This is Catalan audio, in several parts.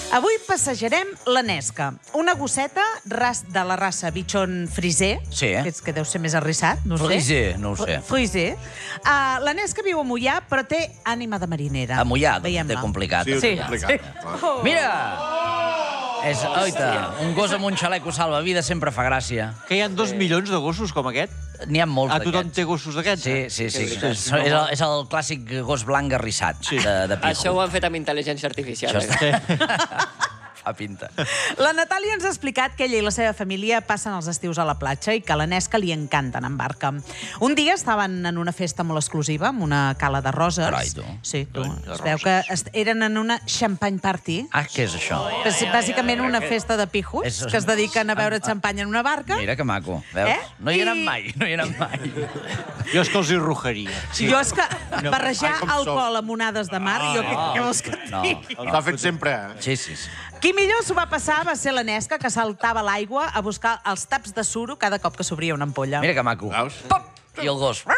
Avui passejarem la Nesca, una gosseta de la raça Bichon Frisé, que deu ser més arrissat, no sé. Frisé, no ho sé. Frisé. La Nesca viu a Moià, però té ànima de marinera. A Moià, té complicat. Sí. Mira! És, oita, un gos amb un xaleco salvavides sempre fa gràcia. Que hi ha 2 milions de gossos com aquest? N'hi ha molts d'aquests. Tothom té gossos d'aquests? Sí. És el clàssic gos blanc arrissat de pijo. Això ho han fet amb intel·ligència artificial. Fa pinta. La Natàlia ens ha explicat que ella i la seva família passen els estius a la platja i que a la Nesca li encanta anar en barca. Un dia estaven en una festa molt exclusiva, amb una cala de roses. Carai, tu. Sí, tu. Es veu que eren en una champagne party. Ah, què és això? Bàsicament una festa de pijos, que es dediquen a beure xampany en una barca. Mira que maco, veus? No hi he anat mai, Jo és que els hi rujaria. Jo és que barrejar alcohol amb onades de mar, jo què vols que et digui? Els ha fet sempre, Sí. Qui millor s'ho va passar va ser la Nesca, que saltava a l'aigua a buscar els taps de suro cada cop que s'obria una ampolla. Mira que maco. Pop! I el gos.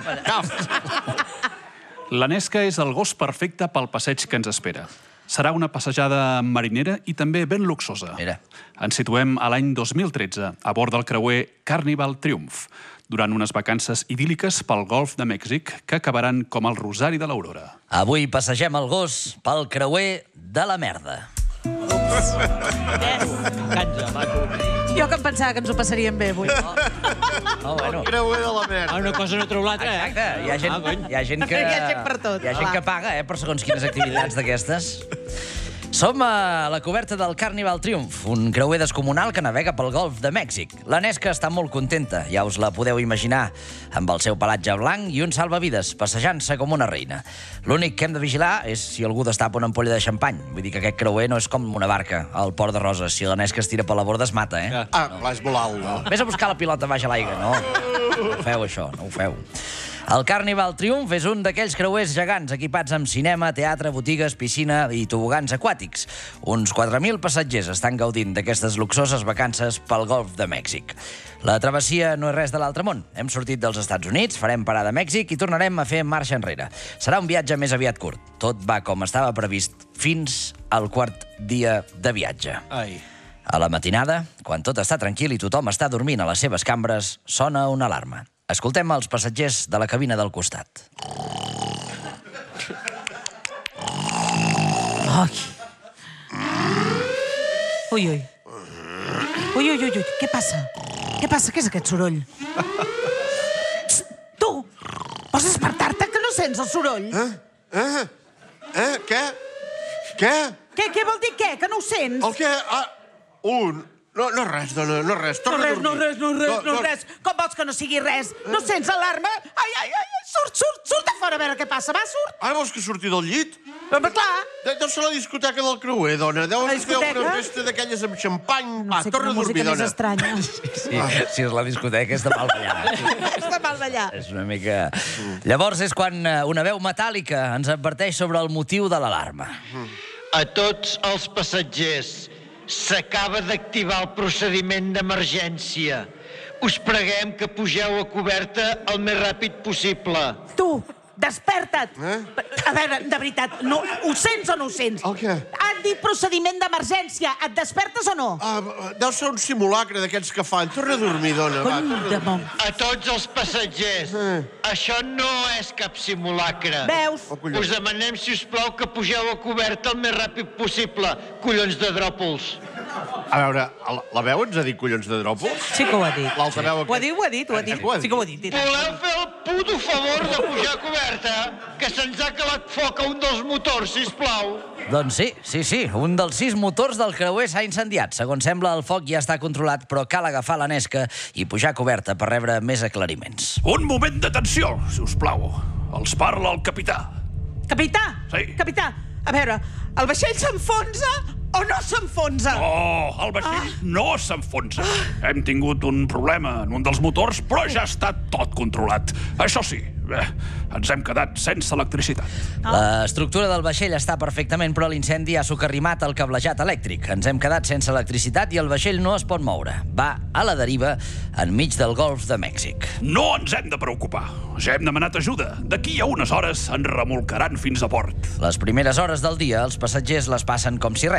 La Nesca és el gos perfecte pel passeig que ens espera. Serà una passejada marinera i també ben luxosa. Mira. Ens situem a l'any 2013, a bord del creuer Carnival Triumph, durant unes vacances idíl·liques pel Golf de Mèxic que acabaran com el rosari de l'Aurora. Avui passegem el gos pel creuer de la merda. Cansa, maco. Jo que em pensava que ens ho passaríem bé avui. Bueno. creuer de la merda. Una cosa no treu l'altra, Exacte, hi ha gent que... Hi ha gent per tot. Hi ha gent que paga, per segons quines activitats d'aquestes. Som a la coberta del Carnival Triumph, un creuer descomunal que navega pel Golf de Mèxic. La Nesca està molt contenta, ja us la podeu imaginar, amb el seu pelatge blanc i un salvavides, passejant-se com una reina. L'únic que hem de vigilar és si algú destapa una ampolla de xampany. Vull dir que aquest creuer no és com una barca al Port de Roses. Si la Nesca es tira per la borda es mata, Clar, és molt alt, no? Vés a buscar la pilota baix a l'aigua, no? No ho feu, això, no ho feu. El Carnival Triumph és un d'aquells creuers gegants equipats amb cinema, teatre, botigues, piscina i tobogans aquàtics. Uns 4.000 passatgers estan gaudint d'aquestes luxoses vacances pel Golf de Mèxic. La travessia no és res de l'altre món. Hem sortit dels Estats Units, farem parada a Mèxic i tornarem a fer marxa enrere. Serà un viatge més aviat curt. Tot va com estava previst fins al quart dia de viatge. A la matinada, quan tot està tranquil i tothom està dormint a les seves cambres, sona una alarma. Escoltem els passatgers de la cabina del costat. Ui. Què passa? Què és aquest soroll? Tu! Vols despertar-te, que no sents el soroll? Què? Què vol dir què? Que no ho sents? El què? No res, dona, no res. Torna a dormir. No res. Com vols que no sigui res? No sents alarma? Ai, surt a fora a veure què passa. Va, surt. Ara vols que surti del llit? Però clar. Deu ser la discoteca del creuer, dona. Deu ser una festa d'aquelles amb xampany. Va, torna a dormir, dona. Més estranya. Sí, si és la discoteca és de mal ballar. És de mal ballar. És una mica... Llavors és quan una veu metàl·lica ens adverteix sobre el motiu de l'alarma. A tots els passatgers, s'acaba d'activar el procediment d'emergència. Us preguem que pugeu a coberta el més ràpid possible. Tu, desperta't! A veure, de veritat, ho sents o no ho sents? El què? Han dit procediment d'emergència. Et despertes o no? Deu ser un simulacre d'aquests que fan. Torna a dormir, dona. A tots els passatgers, això no és cap simulacre. Veus? Us demanem, si us plau, que pugeu a coberta el més ràpid possible, collons de dròpols. A veure, la veu ens ha dit collons de dròpols? Sí que ho ha dit. L'altra veu... Ho ha dit. Sí que ho ha dit. Voleu fer el puto favor de pujar a coberta? Que se'ns ha calat foc a un dels motors, sisplau. Doncs sí. Un dels 6 motors del creuer s'ha incendiat. Segons sembla, el foc ja està controlat, però cal agafar la Nesca i pujar a coberta per rebre més aclariments. Un moment d'atenció, si us plau. Els parla el capità. Capità? Sí. Capità, a veure, el vaixell s'enfonsa o no s'enfonsa? Oh, el vaixell no s'enfonsa. Hem tingut un problema en un dels motors, però ja està tot controlat. Això sí, ens hem quedat sense electricitat. L'estructura del vaixell està perfectament, però l'incendi ha socarrimat el cablejat elèctric. Ens hem quedat sense electricitat i el vaixell no es pot moure. Va a la deriva enmig del Golf de Mèxic. No ens hem de preocupar. Ja hem demanat ajuda. D'aquí a unes hores ens remolcaran fins a port. Les primeres hores del dia els passatgers les passen com si res.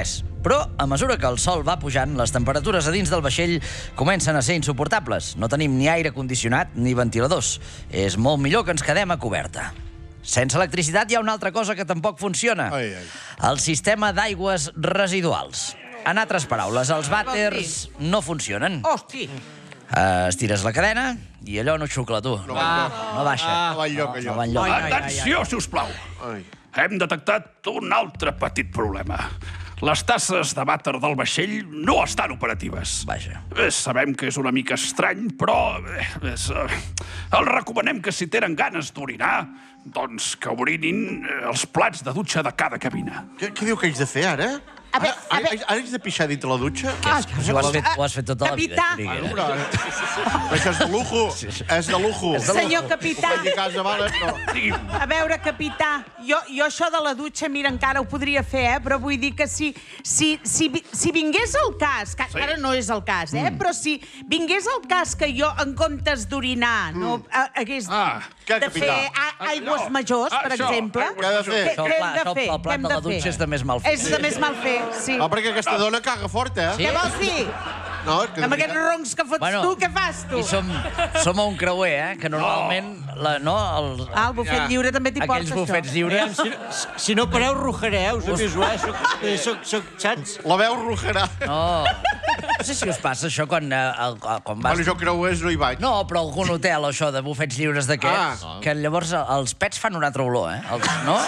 Però, a mesura que el sol va pujant, les temperatures a dins del vaixell comencen a ser insuportables. No tenim ni aire condicionat ni ventiladors. És molt millor que ens quedem a coberta. Sense electricitat hi ha una altra cosa que tampoc funciona. El sistema d'aigües residuals. En altres paraules, els vàters no funcionen. Hosti! Estires la cadena i allò no xucla, tu. No baixa. No va enlloc, allò. No va enlloc. Atenció, sisplau. Hem detectat un altre petit problema. Les tasses de vàter del vaixell no estan operatives. Vaja. Sabem que és una mica estrany, però els recomanem que si tenen ganes d'orinar, doncs que orinin els plats de dutxa de cada cabina. Què diu que haig de fer, ara? Ara haig de pixar dintre la dutxa? Ho has fet tota la vida. Capità. Això és de lujo. És de lujo. Senyor capità. A casa, vale? A veure, capità, jo això de la dutxa, mira, encara ho podria fer, però vull dir que si vingués el cas, que ara no és el cas, però si vingués el cas que jo, en comptes d'orinar, no hagués de fer aigües majors, per exemple, què ha de fer? què hem de fer? El plat de la dutxa és de més mal fer. És de més mal fer, sí. Perquè aquesta dona caga fort, Què vols dir? Amb aquests roncs que fots tu, què fas tu? I som a un creuer, que normalment... El bufet lliure també t'hi porta, aquells això. bufets lliures... Si no pareu, rujareu, saps? La veu rujarà. No sé si us passa això quan vas... Bueno, jo creuers no hi vaig. No, però algun hotel, això, de bufets lliures d'aquests, que llavors els pets fan una altra olor, no?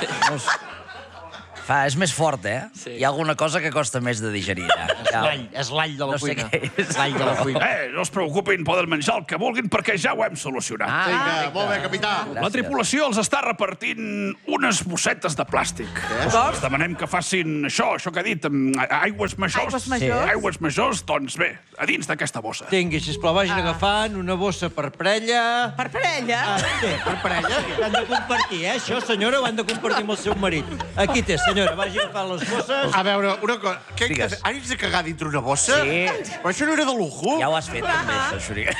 És més fort, Hi ha alguna cosa que costa més de digerir. És l'all de la cuina. No sé què és. L'all de la cuina. No es preocupin, poden menjar el que vulguin perquè ja ho hem solucionat. Vinga, molt bé, capità. La tripulació els està repartint unes bossetes de plàstic. Els demanem que facin això que ha dit, aigües majors. Aigües majors. Aigües majors, doncs bé, a dins d'aquesta bossa. Tingui, sisplau, vagin agafant una bossa per parella. Per parella? Per parella. Ho han de compartir, això, senyora, ho han de compartir amb el seu marit. Aquí té, senyora, vagi agafant les bosses. A veure, una cosa. Què haig de fer? Ara haig de cagar dintre una bossa? Sí. Però això no era de lujo? Ja ho has fet, també, això, Xuriga.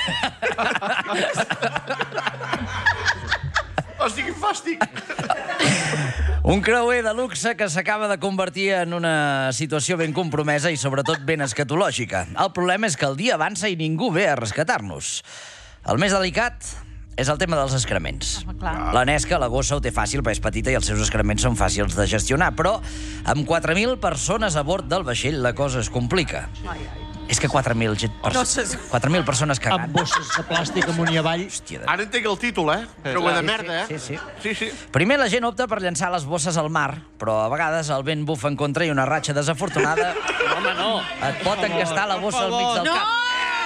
Hosti, quin fàstic. Un creuer de luxe que s'acaba de convertir en una situació ben compromesa i sobretot ben escatològica. El problema és que el dia avança i ningú ve a rescatar-nos. El més delicat és el tema dels excrements. La Nesca, la gossa, ho té fàcil perquè és petita i els seus excrements són fàcils de gestionar, però amb 4.000 persones a bord del vaixell la cosa es complica. És que 4.000 persones cagant. Amb bosses de plàstic amunt i avall. Ara entenc el títol, Creuer de merda, Sí. Primer la gent opta per llançar les bosses al mar, però a vegades el vent bufa en contra i una ratxa desafortunada et pot encastar la bossa al mig del cap.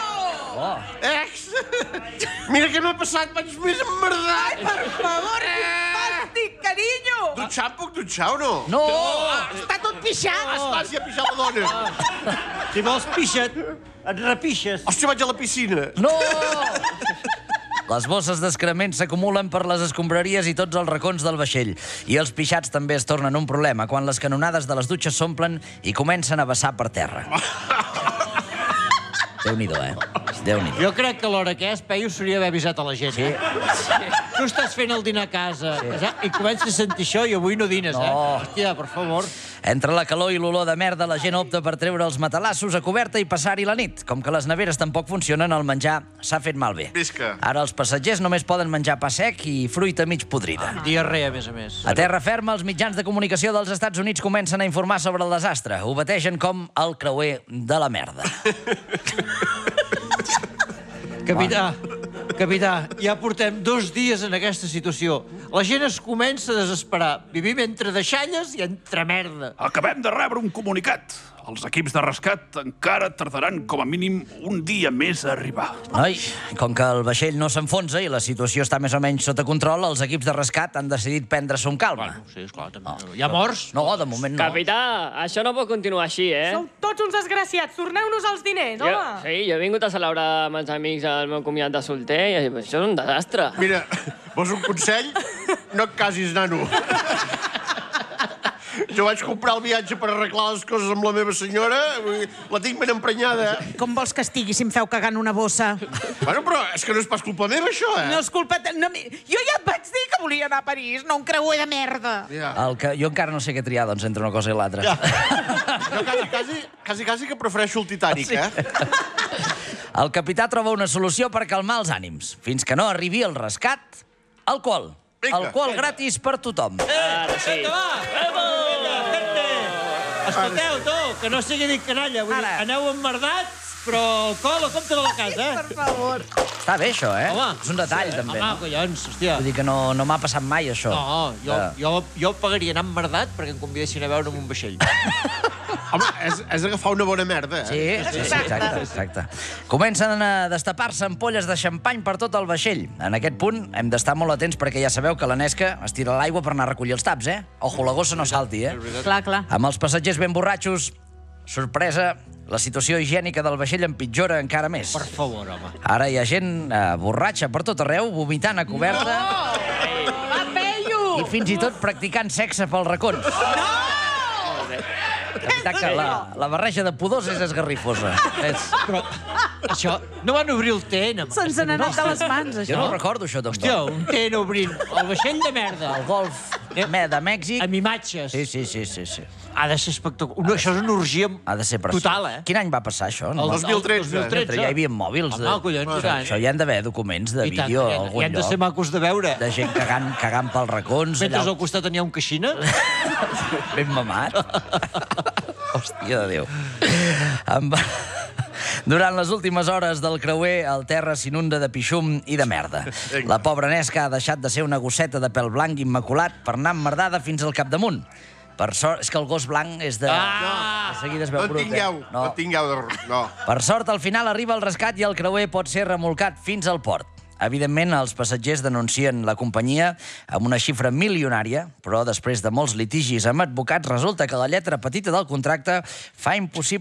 Mira què m'ha passat, vaig més emmerdat. Per favor, fàstic, carinyo! Dutxar, puc dutxar o no? No! Està tot pixat! Esclar, si ha pixat la dona. Si vols pixa't, et repixes. Hòstia, vaig a la piscina. No! Les bosses d'excrements s'acumulen per les escombraries i tots els racons del vaixell. I els pixats també es tornen un problema quan les canonades de les dutxes s'omplen i comencen a vessar per terra. Déu-n'hi-do, Déu-n'hi-do. Jo crec que a l'hora que és, Peyu, s'hauria d'haver avisat a la gent. Sí. Tu estàs fent el dinar a casa i comences a sentir això i avui no dines, Hòstia, per favor. Entre la calor i l'olor de merda, la gent opta per treure els matalassos a coberta i passar-hi la nit. Com que les neveres tampoc funcionen, el menjar s'ha fet malbé. Visca. Ara els passatgers només poden menjar pa sec i fruita mig podrida. Diarrea, a més. A terra ferma, els mitjans de comunicació dels Estats Units comencen a informar sobre el desastre. Ho bategen com el creuer de la merda. Capità, ja portem 2 dies en aquesta situació. La gent es comença a desesperar. Vivim entre deixalles i entre merda. Acabem de rebre un comunicat. Els equips de rescat encara tardaran com a mínim un dia més a arribar. Noi, com que el vaixell no s'enfonsa i la situació està més o menys sota control, els equips de rescat han decidit prendre-s'ho amb calma. Sí, esclar, també. Hi ha morts? No, de moment no. Capità, això no pot continuar així, Sou tots uns desgraciats, torneu-nos els diners, home! Jo he vingut a celebrar amb els amics el meu comiat de solter i això és un desastre. Mira, vols un consell? No et casis, nano. Jo vaig comprar el viatge per arreglar les coses amb la meva senyora, la tinc ben emprenyada. Com vols que estigui si em feu cagar en una bossa? Bueno, però és que no és pas culpa meva, això, No és culpa... Jo ja et vaig dir que volia anar a París, no un creuer de merda. Jo encara no sé què triar, doncs, entre una cosa i l'altra. quasi que prefereixo el Titanic, eh? El capità troba una solució per calmar els ànims. Fins que no arribi el rescat, alcohol. Vinga. Alcohol gratis per tothom. Ara sí. Escolteu, tu, que no sigui dit canalla. Vull dir, aneu emmerdats, però alcohol a compte de la casa, eh? Per favor. Està bé, això, eh? Home. És un detall, també. Home, collons, hòstia. Vull dir que no m'ha passat mai, això. No, jo pagaria anar emmerdat perquè em convidessin a veure en un vaixell. Home, és agafar una bona merda, eh? Sí, exacte. Comencen a destapar-se ampolles de xampany per tot el vaixell. En aquest punt hem d'estar molt atents perquè ja sabeu que l'Anesca es tira a l'aigua per anar a recollir els taps, eh? Ojo, la gossa no salti, eh? Clar. Amb els passatgers ben borratxos, sorpresa, la situació higiènica del vaixell empitjora encara més. Per favor, home. Ara hi ha gent borratxa per tot arreu, vomitant a coberta Va, peio! i fins i tot practicant sexe pels racons. La veritat que la barreja de pudors és esgarrifosa. Però això... No van obrir el TN, home. Se'ns n'ha anat de les mans, Jo això. no recordo això, tampoc. Hòstia, un TN obrint el vaixell de merda. El golf de Mèxic. Amb imatges. Sí. Ha de ser espectacular. No, això és una orgia Ha de ser preciós. total, eh? Quin any va passar, això? El 2013. Mentre ja hi havia mòbils. Home, collons, i tant. Això hi han d'haver documents de I tant, vídeo a i algun han de ser lloc. macos de veure. De gent cagant pels racons. Mentre allà al costat tenia un queixina. ben mamat. Hòstia de Déu. Durant les últimes hores del creuer, el terra s'inunda de pixum i de merda. La pobra Nesca ha deixat de ser una gosseta de pèl blanc immaculat per anar emmerdada fins al capdamunt. Per sort, és que el gos blanc és de... De seguida es veu brut, No en tingueu. No. Per sort, al final arriba el rescat i el creuer pot ser remolcat fins al port. Evidentment, els passatgers denuncien la companyia amb una xifra milionària, però després de molts litigis amb advocats resulta que la lletra petita del contracte fa impossible